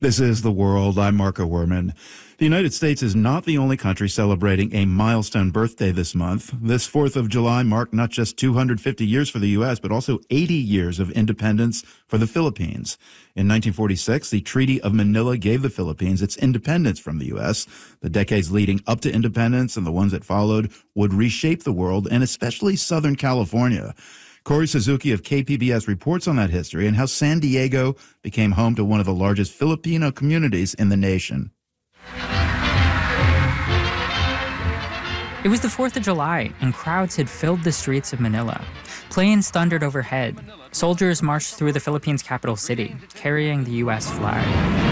This is The World. I'm Marco Werman. The United States is not the only country celebrating a milestone birthday this month. This 4th of July marked not just 250 years for the U.S., but also 80 years of independence for the Philippines. In 1946, the Treaty of Manila gave the Philippines its independence from the U.S. The decades leading up to independence and the ones that followed would reshape the world, and especially Southern California. Corey Suzuki of KPBS reports on that history and how San Diego became home to one of the largest Filipino communities in the nation. It was the 4th of July, and crowds had filled the streets of Manila. Planes thundered overhead. Soldiers marched through the Philippines' capital city, carrying the U.S. flag.